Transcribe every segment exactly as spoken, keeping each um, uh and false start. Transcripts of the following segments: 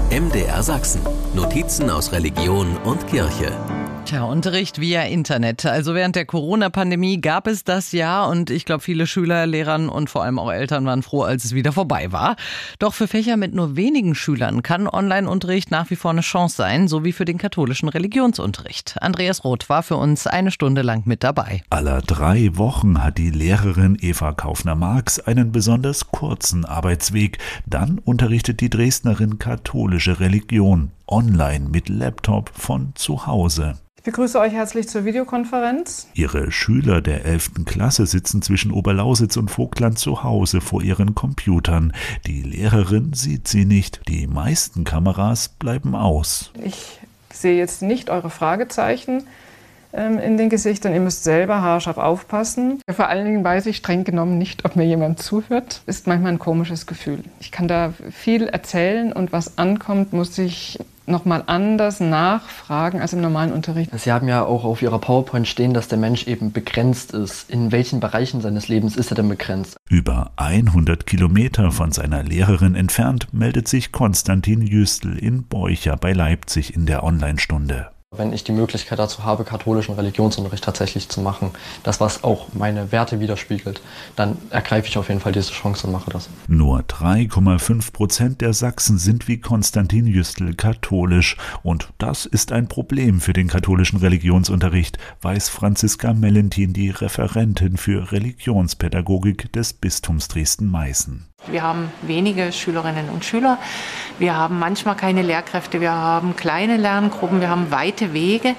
M D R Sachsen. Notizen aus Religion und Kirche. Tja, Unterricht via Internet. Also während der Corona-Pandemie gab es das ja und ich glaube, viele Schüler, Lehrern und vor allem auch Eltern waren froh, als es wieder vorbei war. Doch für Fächer mit nur wenigen Schülern kann Online-Unterricht nach wie vor eine Chance sein, so wie für den katholischen Religionsunterricht. Andreas Roth war für uns eine Stunde lang mit dabei. Aller drei Wochen hat die Lehrerin Eva Kaufner-Marx einen besonders kurzen Arbeitsweg. Dann unterrichtet die Dresdnerin katholische Religion online mit Laptop von zu Hause. Ich begrüße euch herzlich zur Videokonferenz. Ihre Schüler der elften Klasse sitzen zwischen Oberlausitz und Vogtland zu Hause vor ihren Computern. Die Lehrerin sieht sie nicht. Die meisten Kameras bleiben aus. Ich sehe jetzt nicht eure Fragezeichen ähm, in den Gesichtern. Ihr müsst selber haarscharf aufpassen. Vor allen Dingen weiß ich streng genommen nicht, ob mir jemand zuhört. Ist manchmal ein komisches Gefühl. Ich kann da viel erzählen und was ankommt, muss ich nochmal anders nachfragen als im normalen Unterricht. Sie haben ja auch auf Ihrer PowerPoint stehen, dass der Mensch eben begrenzt ist. In welchen Bereichen seines Lebens ist er denn begrenzt? Über hundert Kilometer von seiner Lehrerin entfernt meldet sich Konstantin Jüstl in Beucher bei Leipzig in der Online-Stunde. Wenn ich die Möglichkeit dazu habe, katholischen Religionsunterricht tatsächlich zu machen, das, was auch meine Werte widerspiegelt, dann ergreife ich auf jeden Fall diese Chance und mache das. Nur drei Komma fünf Prozent der Sachsen sind wie Konstantin Jüstl katholisch. Und das ist ein Problem für den katholischen Religionsunterricht, weiß Franziska Mellentin, die Referentin für Religionspädagogik des Bistums Dresden-Meißen. Wir haben wenige Schülerinnen und Schüler, wir haben manchmal keine Lehrkräfte, wir haben kleine Lerngruppen, wir haben weite Wege.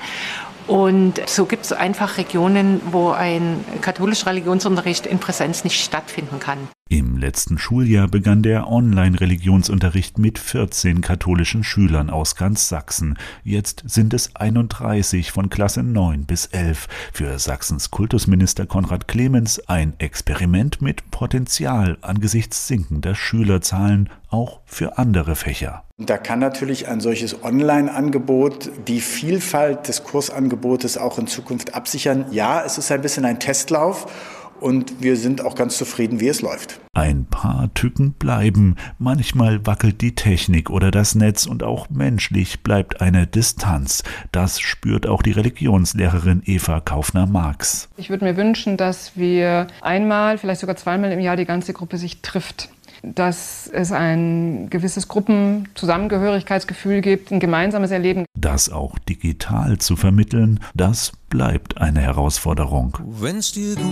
Und so gibt es einfach Regionen, wo ein katholischer Religionsunterricht in Präsenz nicht stattfinden kann. Im letzten Schuljahr begann der Online-Religionsunterricht mit vierzehn katholischen Schülern aus ganz Sachsen. Jetzt sind es einunddreißig von Klasse neun bis elf. Für Sachsens Kultusminister Konrad Clemens ein Experiment mit Potenzial angesichts sinkender Schülerzahlen, auch für andere Fächer. Da kann natürlich ein solches Online-Angebot die Vielfalt des Kursangebotes auch in Zukunft absichern. Ja, es ist ein bisschen ein Testlauf. Und wir sind auch ganz zufrieden, wie es läuft. Ein paar Tücken bleiben. Manchmal wackelt die Technik oder das Netz und auch menschlich bleibt eine Distanz. Das spürt auch die Religionslehrerin Eva Kaufner-Marx. Ich würde mir wünschen, dass wir einmal, vielleicht sogar zweimal im Jahr die ganze Gruppe sich trifft. Dass es ein gewisses Gruppenzusammengehörigkeitsgefühl gibt, ein gemeinsames Erleben. Das auch digital zu vermitteln, das bleibt eine Herausforderung. Wenn's dir gut